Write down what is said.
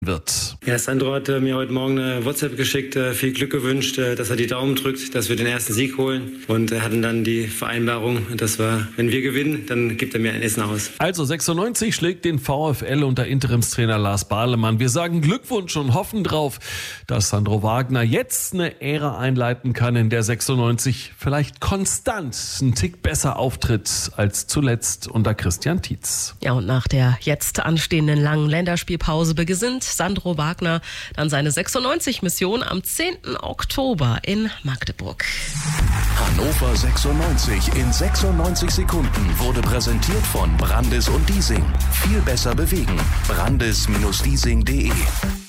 wird. Ja, Sandro hat mir heute Morgen eine WhatsApp geschickt, viel Glück gewünscht, dass er die Daumen drückt, dass wir den ersten Sieg holen. Und er hatten dann die Vereinbarung, dass wir, wenn wir gewinnen, dann gibt er mir ein Essen aus. Also 96 schlägt den VfL unter Interimstrainer Lars Bahlemann. Wir sagen Glückwunsch und hoffen drauf, dass Sandro Wagner jetzt eine Ära einleiten kann, in der 96 vielleicht konstant einen Tick besser auftritt als zuletzt unter Christian Tietz. Ja, und nach der jetzt anstehenden langen Länderspielpause beginnt Sandro Wagner dann seine 96-Mission am 10. Oktober in Magdeburg. Hannover 96 in 96 Sekunden wurde präsentiert von Brandis und Diesing. Viel besser bewegen. Brandis-Diesing.de